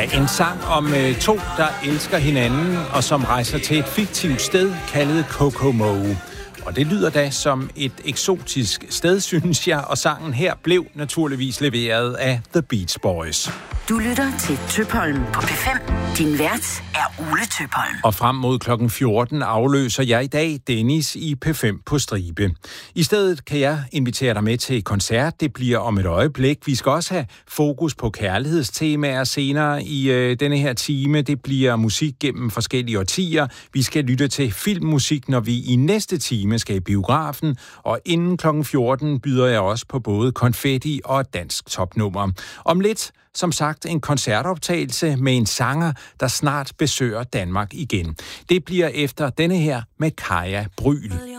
Ja, en sang om to, der elsker hinanden, og som rejser til et fiktivt sted, kaldet Kokomo. Og det lyder da som et eksotisk sted, synes jeg, og sangen her blev naturligvis leveret af The Beach Boys. Du lytter til Tøpholm på P5. Din vært er Ole Tøpholm. Og frem mod klokken 14 afløser jeg i dag Dennis i P5 på stribe. I stedet kan jeg invitere dig med til koncert. Det bliver om et øjeblik. Vi skal også have fokus på kærlighedstemaer senere i denne her time. Det bliver musik gennem forskellige årtier. Vi skal lytte til filmmusik, når vi i næste time skal i biografen. Og inden klokken 14 byder jeg også på både konfetti og dansk topnummer. Om lidt, som sagt, en koncertoptagelse med en sanger, der snart besøger Danmark igen. Det bliver efter denne her med Kaja Brühl.